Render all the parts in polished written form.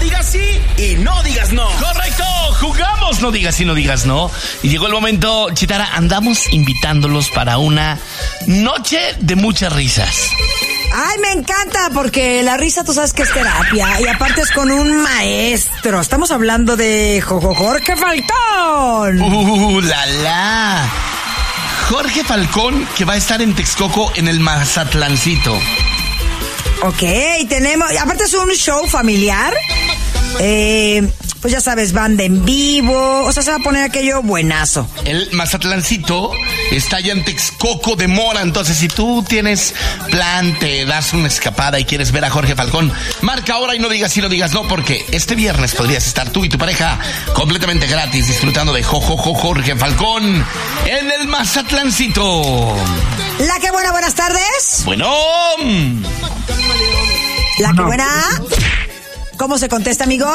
digas sí y no digas no. Correcto, jugamos no digas sí, no digas no. Y llegó el momento, Chitara, andamos invitándolos para una noche de muchas risas. Ay, me encanta, porque la risa tú sabes que es terapia, y aparte es con un maestro. Estamos hablando de Jorge Falcón. La. Jorge Falcón, que va a estar en Texcoco, en el Mazatlancito. Ok, tenemos, aparte es un show familiar, pues ya sabes, banda en vivo, o sea, se va a poner aquello buenazo. El Mazatlancito está allá en Texcoco de Mora, entonces si tú tienes plan, te das una escapada y quieres ver a Jorge Falcón, marca ahora y no digas sí, no digas no, porque este viernes podrías estar tú y tu pareja completamente gratis disfrutando de Jorge Falcón en el Mazatlancito. La que buena, buenas tardes. Bueno. La que buena. ¿Cómo se contesta, amigo?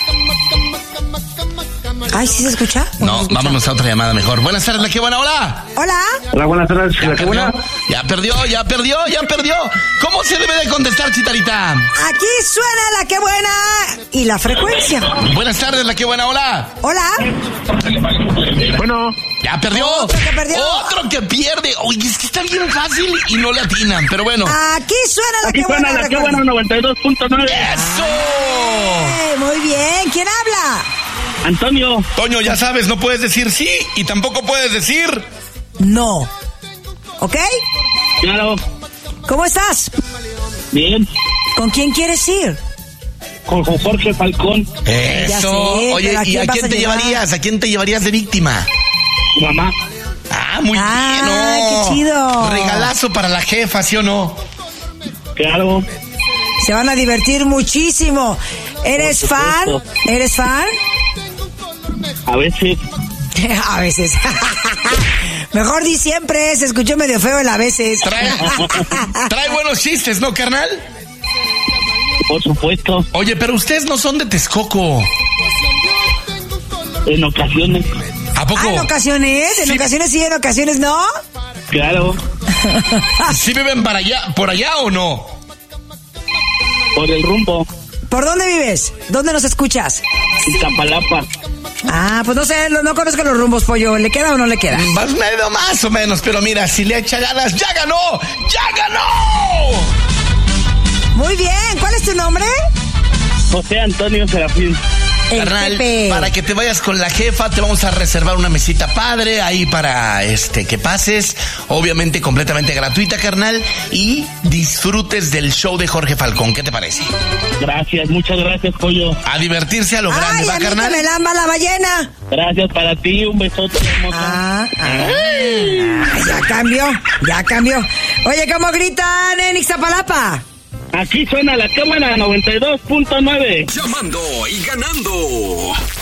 Ay, ¿sí se escucha? No, vámonos a otra llamada mejor. Buenas tardes, la que buena, hola. Hola. Hola, buenas tardes, la que buena. Ya perdió. ¿Cómo se debe de contestar, Chitarita? Aquí suena la que buena y la frecuencia. Buenas tardes, la que buena, hola. Hola. Bueno. Ya perdió. Otro que perdió. Otro que pierde. Oye, es que está bien fácil y no le atinan, pero bueno. Aquí suena la Aquí que suena buena. la que buena 92.9. ¡Eso! Muy bien. ¿Quién habla? Antonio. Toño, ya sabes, no puedes decir sí y tampoco puedes decir no. ¿Ok? Claro. ¿Cómo estás? Bien. ¿Con quién quieres ir? Con Jorge Falcón. Ya eso. sé, Oye, pero ¿a ¿y a quién vas quién a te llevar? llevarías? ¿A quién te llevarías de víctima? Mamá. Ah, muy bien. Qué chido. Regalazo para la jefa, ¿sí o no? Claro. Se van a divertir muchísimo. ¿Eres Por fan? supuesto. ¿Eres fan? A veces. A veces. Mejor di siempre, se escuchó medio feo el a veces. Trae buenos chistes, ¿no, carnal? Por supuesto. Oye, pero ustedes no son de Texcoco. En ocasiones. ¿A poco? ¿En ocasiones? ¿En Sí. ocasiones sí, en ocasiones no? Claro. ¿Sí viven por allá o no? Por el rumbo. ¿Por dónde vives? ¿Dónde nos escuchas? Iztapalapa. Ah, pues no sé, no conozco los rumbos, pollo. ¿Le queda o no le queda? Más o menos, pero mira, si le echa ganas, ¡ya ganó! ¡Ya ganó! Muy bien, ¿cuál es tu nombre? José Antonio Serafín. El Carnal, Pepe. para que te vayas con la jefa, te vamos a reservar una mesita padre ahí para que pases, obviamente completamente gratuita, carnal, y disfrutes del show de Jorge Falcón. ¿Qué te parece? Gracias, muchas gracias, pollo. A divertirse a lo grande, Ay, ¿va, a mí carnal? que me lamba la ballena. Gracias para ti, un besote hermoso. Ya cambió. Oye, ¿cómo gritan en Ixtapalapa? Aquí suena la que buena 92.9. Llamando y ganando.